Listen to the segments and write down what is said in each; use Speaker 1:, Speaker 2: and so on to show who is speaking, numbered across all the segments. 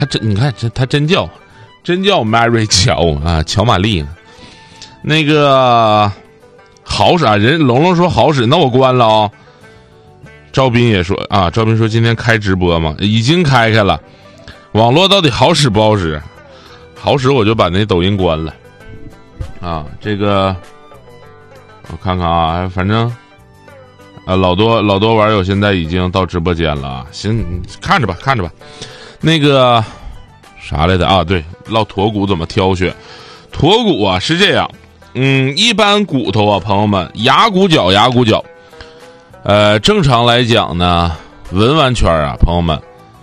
Speaker 1: 你看他真叫 Mary 乔啊，乔玛丽。那个好使啊，人龙龙说好使，那我关了啊。赵斌也说啊，赵斌说今天开直播嘛，已经开了。网络到底好使不好使？好使我就把那抖音关了啊。这个我看看啊，反正老多网友现在已经到直播间了啊。行，看着吧。那个啥来的啊？对，唠驼骨怎么挑选？驼骨啊是这样，一般骨头啊，朋友们，牙骨角，正常来讲呢，文玩圈啊，朋友们，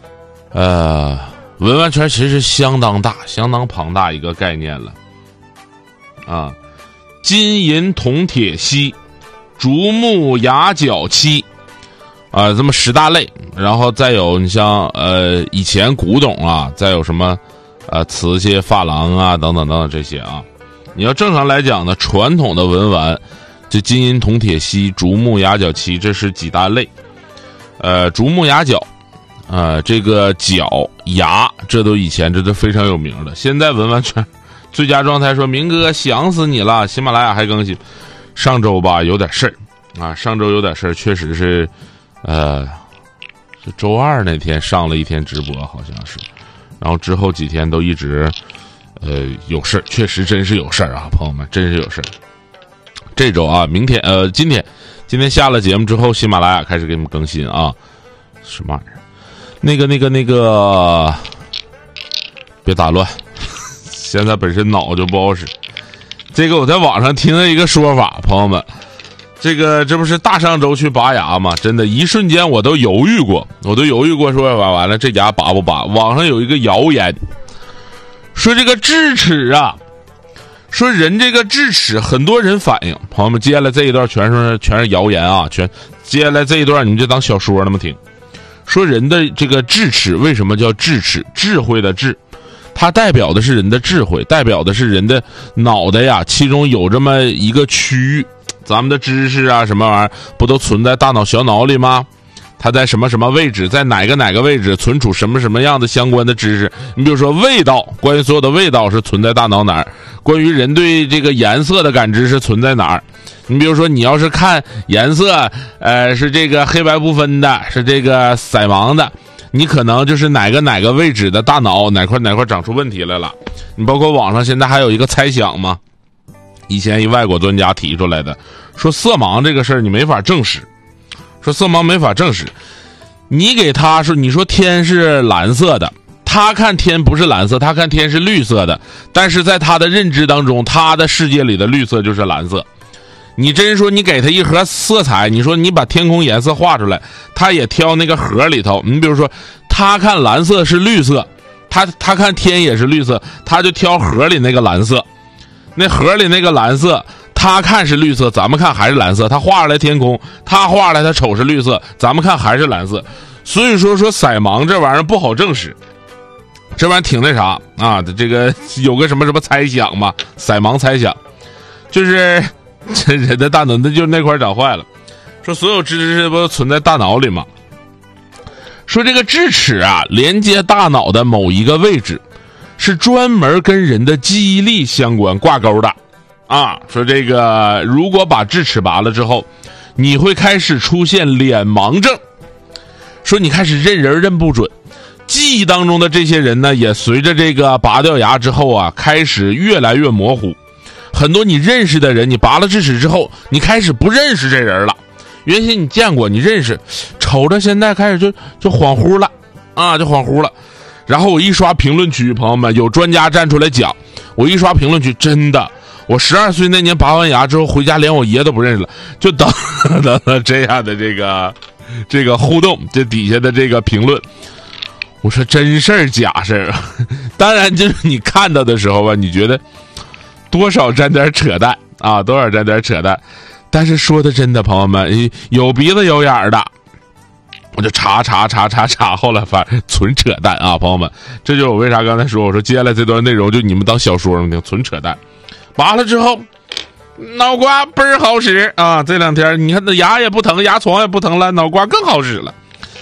Speaker 1: 文玩圈其实相当大、相当庞大一个概念了啊。金银铜铁锡、竹木牙角漆啊，这么10大类，然后再有你像以前古董啊，再有什么瓷器、珐琅啊等等这些啊。你要正常来讲呢，传统的文玩就金银铜铁锡、竹木牙角漆，这是几大类。竹木牙角这个角牙，这都以前这都非常有名的。现在文玩圈最佳状态说，明哥想死你了，喜马拉雅还更新。上周吧有点事儿啊，确实是是周二那天上了一天直播好像是，然后之后几天都一直有事儿，确实真是有事儿啊，朋友们，真是有事儿。这周啊，今天下了节目之后，喜马拉雅开始给你们更新啊。什么玩意儿？那个，别打乱，现在本身脑就不好使。这个我在网上听了一个说法，朋友们，这不是大上周去拔牙吗？真的，一瞬间我都犹豫过说完了这牙拔不拔？网上有一个谣言，说这个智齿啊。说人这个智齿，很多人反映，朋友们，接下来这一段全是谣言啊，接下来这一段你们就当小说那么听。说人的这个智齿为什么叫智齿？智慧的智，它代表的是人的智慧，代表的是人的脑袋呀，其中有这么一个区域，咱们的知识啊什么玩意儿不都存在大脑小脑里吗？它在什么位置，在哪个位置存储什么样的相关的知识？你比如说味道，关于所有的味道是存在大脑哪儿？关于人对这个颜色的感知是存在哪儿？你比如说你要是看颜色，是这个黑白不分的，是这个色盲的，你可能就是哪个位置的大脑哪块长出问题来了。你包括网上现在还有一个猜想嘛，以前一外国专家提出来的，说色盲这个事儿你没法证实。说色盲没法证实，你给他说，你说天是蓝色的，他看天不是蓝色，他看天是绿色的，但是在他的认知当中，他的世界里的绿色就是蓝色。你真说你给他一盒色彩，你说你把天空颜色画出来，他也挑那个盒里头。你比如说他看蓝色是绿色，他看天也是绿色，他就挑盒里那个蓝色，那盒里那个蓝色他看是绿色，咱们看还是蓝色。他画出来天空，他画出来他瞅是绿色，咱们看还是蓝色。所以说色盲这玩意儿不好证实，这玩意儿挺那啥啊。这个有个什么猜想嘛，色盲猜想，就是这人的大脑就那块长坏了。说所有知识不存在大脑里吗？说这个智齿啊，连接大脑的某一个位置，是专门跟人的记忆力相关挂钩的。啊，说这个如果把智齿拔了之后，你会开始出现脸盲症，说你开始认人认不准，记忆当中的这些人呢，也随着这个拔掉牙之后啊，开始越来越模糊。很多你认识的人，你拔了智齿之后，你开始不认识这人了。原先你见过，你认识，瞅着现在开始就恍惚了啊，就恍惚了。然后我一刷评论区，朋友们，有专家站出来讲，我一刷评论区，真的。我12岁那年拔完牙之后回家连我爷都不认识了，就等这样的这个互动，这底下的这个评论，我说真事儿假事儿啊？当然就是你看到的时候吧，你觉得多少沾点扯淡啊，多少沾点扯淡，但是说的真的，朋友们有鼻子有眼儿的，我就查，后来发现纯扯淡啊，朋友们，这就是我为啥刚才说，我说接下来这段内容就你们当小说听，纯扯淡。拔了之后脑瓜倍儿好使啊，这2天你看那牙也不疼，牙床也不疼了，脑瓜更好使了。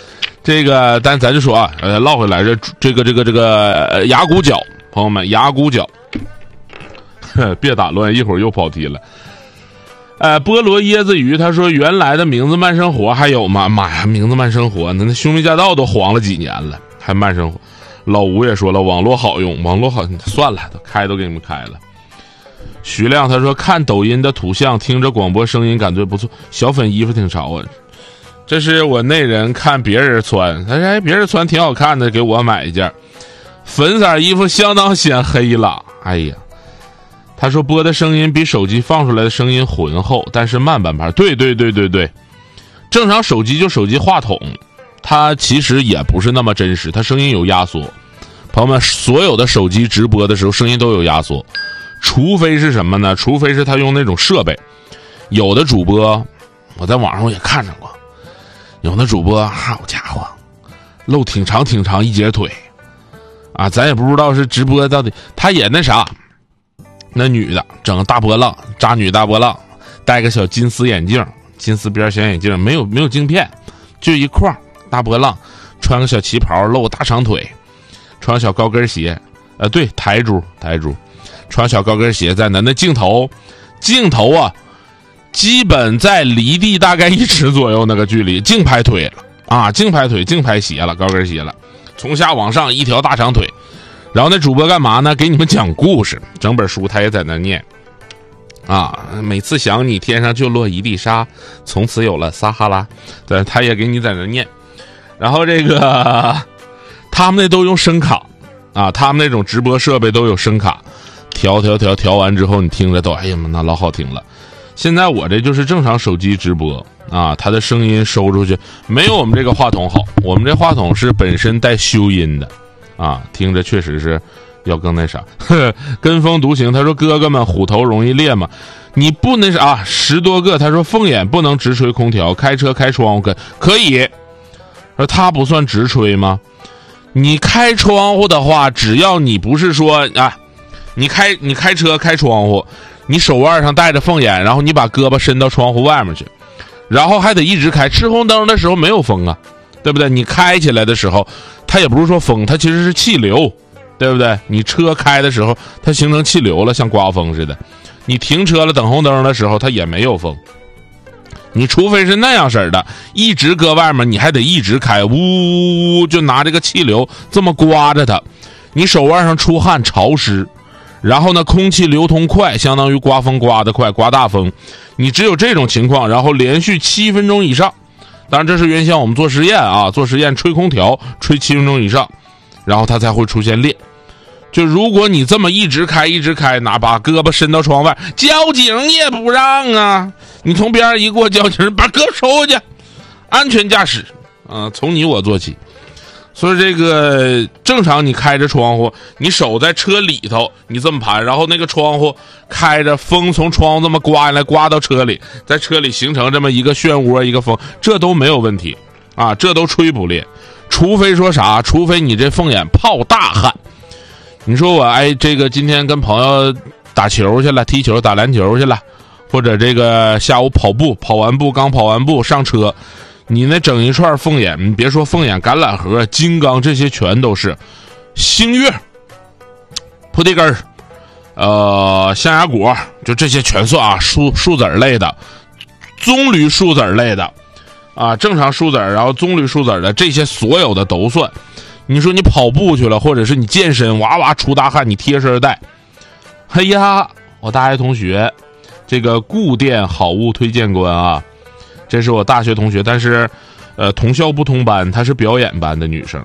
Speaker 1: 这个，但咱就说啊，唠回来，这个牙骨角，朋友们，牙骨角，别打乱，一会儿又跑题了。菠萝椰子鱼他说原来的名字慢生活还有吗？妈呀，名字慢生活，那兄弟驾到都黄了几年了，还慢生活。老吴也说了，网络好用，网络好，算了，都给你们开了。徐亮他说看抖音的图像，听着广播声音感觉不错，小粉衣服挺潮啊。这是我那人看别人穿，他说别人穿挺好看的，给我买一件。粉色衣服相当显黑了，哎呀。他说播的声音比手机放出来的声音浑厚，但是慢半拍。对，正常手机就手机话筒，它其实也不是那么真实，它声音有压缩。朋友们，所有的手机直播的时候声音都有压缩，除非是什么呢？除非是他用那种设备。有的主播我在网上也看着过，有的主播好家伙露挺长一截腿啊，咱也不知道是直播到底，他也那啥，那女的整个大波浪，渣女大波浪，戴个小金丝眼镜，金丝边小眼镜，没有镜片，就一框大波浪，穿个小旗袍，露大长腿，穿小高跟鞋，对，台柱，穿小高跟鞋在那镜头啊，基本在离地大概1尺左右那个距离，净拍腿了啊，净拍鞋了，高跟鞋了，从下往上一条大长腿。然后那主播干嘛呢？给你们讲故事，整本书他也在那念啊。每次想你，天上就落一地沙，从此有了撒哈拉。对，他也给你在那念。然后这个他们那都用声卡啊，他们那种直播设备都有声卡，调完之后，你听着都哎呀妈，那老好听了。现在我这就是正常手机直播啊，它的声音收出去没有我们这个话筒好，我们这话筒是本身带修音的。啊，听着确实是要更那啥。跟风独行他说哥哥们虎头容易裂吗？你不那啥10多个，他说凤眼不能直吹空调，开车开窗户可以，而他不算直吹吗？你开窗户的话，只要你不是说啊，你开车开窗户，你手腕上带着凤眼，然后你把胳膊伸到窗户外面去，然后还得一直开，赤红灯的时候没有风啊，对不对？你开起来的时候它也不是说风，它其实是气流，对不对？你车开的时候它形成气流了，像刮风似的。你停车了等红灯的时候它也没有风，你除非是那样式的一直搁外面，你还得一直开，呜就拿这个气流这么刮着它，你手腕上出汗潮湿，然后呢空气流通快，相当于刮风刮得快，刮大风。你只有这种情况，然后连续7分钟以上，当然这是原先我们做实验啊，做实验吹空调吹7分钟以上，然后它才会出现裂。就如果你这么一直开，哪把胳膊伸到窗外，交警也不让啊，你从边上一过，交警把胳膊收回去，安全驾驶从你我做起。所以这个正常你开着窗户，你手在车里头，你这么盘，然后那个窗户开着，风从窗户这么刮下来，刮到车里，在车里形成这么一个漩涡，一个风，这都没有问题啊，这都吹不裂。除非说啥，除非你这凤眼泡大汗。你说我这个今天跟朋友打球去了，踢球打篮球去了，或者这个下午刚跑完步上车，你那整一串凤眼，你别说凤眼、橄榄核、金刚，这些全都是星月、菩提根象牙果，就这些全算啊，树籽类的，棕榈树籽类的啊，正常树籽，然后棕榈树籽的这些所有的都算。你说你跑步去了，或者是你健身哇哇出大汗，你贴身带。哎呀，我大学同学，这个固店好物推荐官啊，这是我大学同学，但是同校不同班，她是表演班的女生，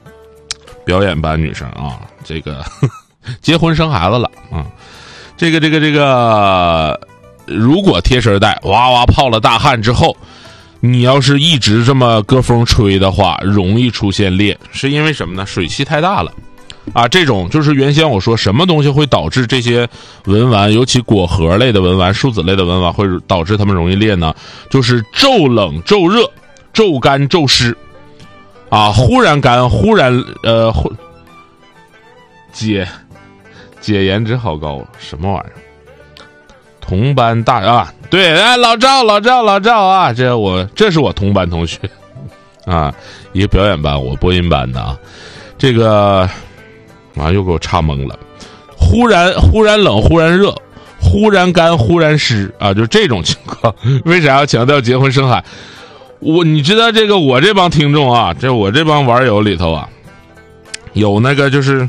Speaker 1: 啊，这个结婚生孩子了啊，这个如果贴身带哇哇泡了大汗之后，你要是一直这么搁风吹的话，容易出现裂，是因为什么呢？水汽太大了啊！这种就是原先我说什么东西会导致这些文玩，尤其果核类的文玩、树脂类的文玩会导致它们容易裂呢？就是骤冷、骤热、骤干、骤湿啊！忽然干，忽然姐颜值好高，什么玩意儿？同班大啊，对，老赵啊，这是我同班同学啊，一个表演班，我播音班的啊。这个又给我岔懵了，忽然冷，忽然热，忽然干，忽然湿啊，就这种情况。为啥要强调结婚生孩？你知道这个我这帮听众啊，我这帮网友里头啊，有那个就是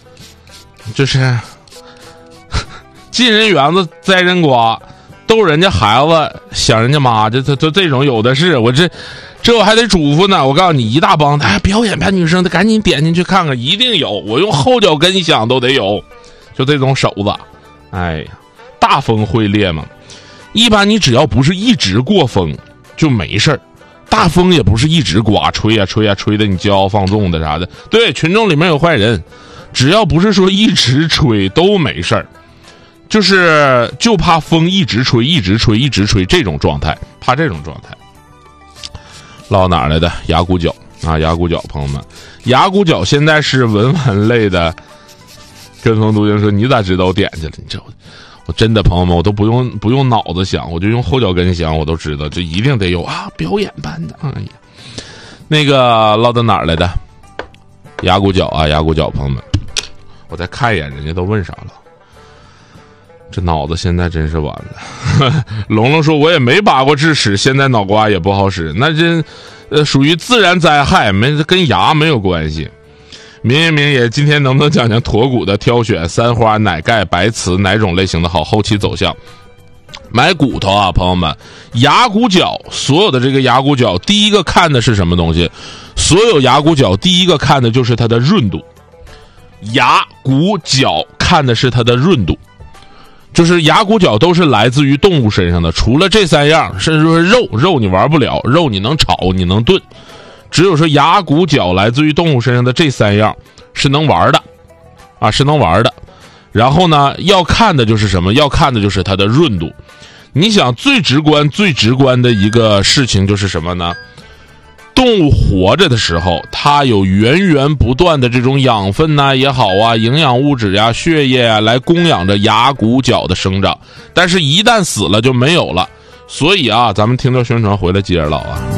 Speaker 1: 进人园子栽人瓜，逗人家孩子想人家妈，就这种有的是。我这我还得嘱咐呢。我告诉你，一大帮表演班女生的赶紧点进去看看，一定有。我用后脚跟想都得有，就这种手子。哎呀，大风会裂嘛。一般你只要不是一直过风就没事儿。大风也不是一直刮，吹呀吹呀吹的你骄傲放纵的啥的。对，群众里面有坏人，只要不是说一直吹都没事儿，就怕风一直吹这种状态，怕这种状态。唠哪儿来的？牙骨角啊，牙骨角，朋友们，牙骨角现在是文玩类的。跟风独行说你咋知道我点去了？你这我真的朋友们，我都不用脑子想，我就用后脚跟想，我都知道这一定得有啊，表演班的。哎呀，那个唠到哪儿来的？牙骨角啊，牙骨角，朋友们，我再看一眼，人家都问啥了？这脑子现在真是完了。龙龙说我也没拔过智齿，现在脑瓜也不好使，那这属于自然灾害，跟牙没有关系。明也今天能不能讲讲驼骨的挑选，三花、奶盖、白瓷哪种类型的好？后期走向。买骨头啊，朋友们，牙骨角，所有的这个牙骨角，第一个看的是什么东西？所有牙骨角第一个看的就是它的润度。牙骨角看的是它的润度，就是牙骨角都是来自于动物身上的，除了这三样，甚至说肉你玩不了，肉你能炒，你能炖。只有说牙骨角来自于动物身上的这三样是能玩的啊，是能玩的。然后呢，要看的就是什么？要看的就是它的润度。你想最直观的一个事情就是什么呢？动物活着的时候，它有源源不断的这种养分呐也好啊，营养物质呀、血液啊，来供养着牙骨角的生长。但是一旦死了就没有了。所以啊，咱们听到宣传回来接着唠啊。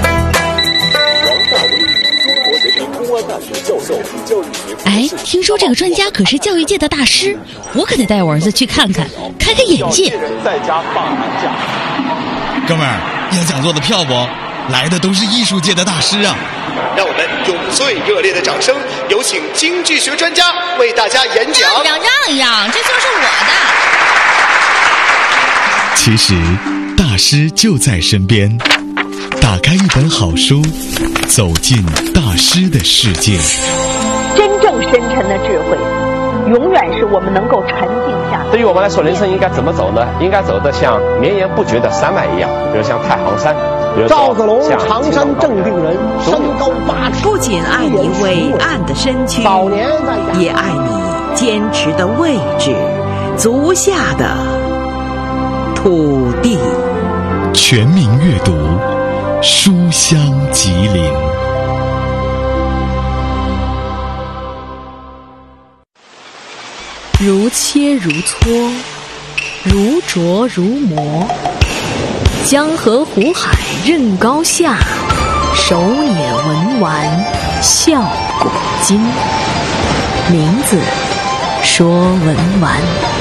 Speaker 2: 哎，听说这个专家可是教育界的大师，我可得带我儿子去看看，开开眼界。
Speaker 3: 在家放寒假，
Speaker 4: 哥们儿，要讲座的票不？来的都是艺术界的大师啊！
Speaker 5: 让我们用最热烈的掌声，有请经济学专家为大家演讲。
Speaker 2: 让一让，这座是我的。
Speaker 4: 其实，大师就在身边。打开一本好书，走进大师的世界。
Speaker 6: 真正深沉的智慧，永远是我们能够沉静下。
Speaker 3: 对于我们来说，人生应该怎么走呢？应该走得像绵延不绝的山脉一样，比如像太行山。
Speaker 7: 赵子龙，常山正定人，身高8尺。
Speaker 8: 不仅爱你伟岸的身躯，
Speaker 7: 早年
Speaker 8: 也爱你坚持的位置，足下的土地。
Speaker 4: 全民阅读，书香吉林。
Speaker 2: 如切如磋，如琢如磨，江河湖海任高下，手捻文玩笑古今。名字说文玩。